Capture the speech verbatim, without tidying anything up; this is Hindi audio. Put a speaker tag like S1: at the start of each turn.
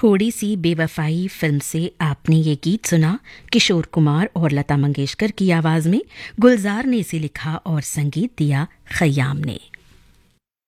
S1: थोड़ी सी बेवफाई फिल्म से आपने ये गीत सुना। किशोर कुमार और लता मंगेशकर की आवाज में गुलजार ने इसे लिखा और संगीत दिया खयाम ने।